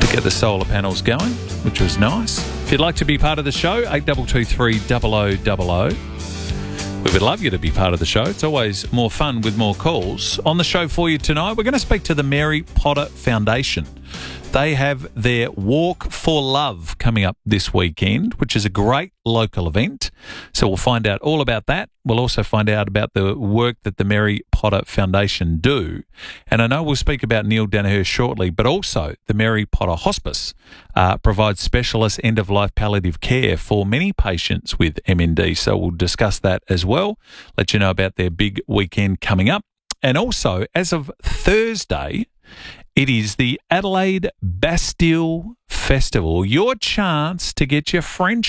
get the solar panels going, which was nice. If you'd like to be part of the show, 8223 0000. We would love you to be part of the show. It's always more fun with more calls. On the show for you tonight, we're going to speak to the Mary Potter Foundation. They have their Walk for Love coming up this weekend, which is a great local event. So we'll find out all about that. We'll also find out about the work that the Mary Potter Foundation do. And I know we'll speak about Neil Danaher shortly, but also the Mary Potter Hospice provides specialist end-of-life palliative care for many patients with MND. So we'll discuss that as well, let you know about their big weekend coming up. And also, as of Thursday, it is the Adelaide Bastille Festival, your chance to get your French